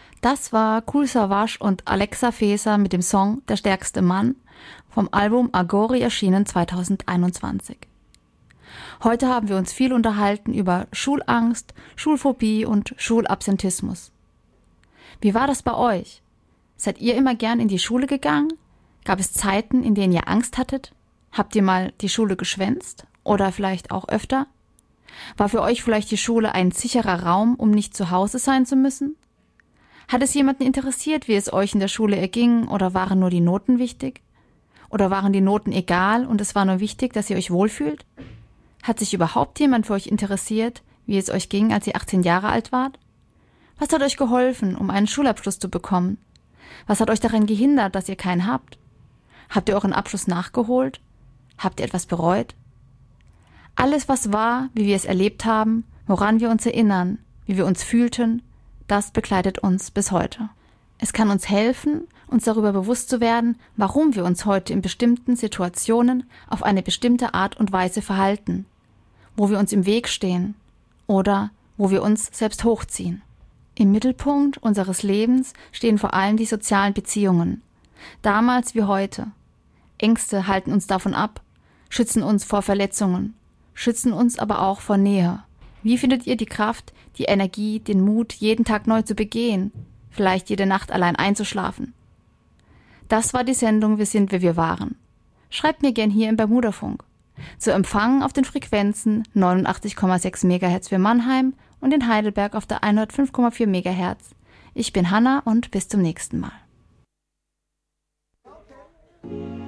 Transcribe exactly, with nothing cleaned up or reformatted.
Das war Kool Savas und Alexa Feser mit dem Song Der stärkste Mann vom Album Agori, erschienen zweitausendeinundzwanzig. Heute haben wir uns viel unterhalten über Schulangst, Schulphobie und Schulabsentismus. Wie war das bei euch? Seid ihr immer gern in die Schule gegangen? Gab es Zeiten, in denen ihr Angst hattet? Habt ihr mal die Schule geschwänzt? Oder vielleicht auch öfter? War für euch vielleicht die Schule ein sicherer Raum, um nicht zu Hause sein zu müssen? Hat es jemanden interessiert, wie es euch in der Schule erging, oder waren nur die Noten wichtig? Oder waren die Noten egal und es war nur wichtig, dass ihr euch wohlfühlt? Hat sich überhaupt jemand für euch interessiert, wie es euch ging, als ihr achtzehn Jahre alt wart? Was hat euch geholfen, um einen Schulabschluss zu bekommen? Was hat euch daran gehindert, dass ihr keinen habt? Habt ihr euren Abschluss nachgeholt? Habt ihr etwas bereut? Alles, was war, wie wir es erlebt haben, woran wir uns erinnern, wie wir uns fühlten, das begleitet uns bis heute. Es kann uns helfen, uns darüber bewusst zu werden, warum wir uns heute in bestimmten Situationen auf eine bestimmte Art und Weise verhalten, wo wir uns im Weg stehen oder wo wir uns selbst hochziehen. Im Mittelpunkt unseres Lebens stehen vor allem die sozialen Beziehungen, damals wie heute. Ängste halten uns davon ab, schützen uns vor Verletzungen, schützen uns aber auch vor Nähe. Wie findet ihr die Kraft, die Energie, den Mut, jeden Tag neu zu begehen, vielleicht jede Nacht allein einzuschlafen? Das war die Sendung Wir sind, wer wir waren. Schreibt mir gern hier im Bermudafunk. Zu empfangen auf den Frequenzen neunundachtzig Komma sechs Megahertz für Mannheim und in Heidelberg auf der hundertfünf Komma vier Megahertz. Ich bin Hanna und bis zum nächsten Mal.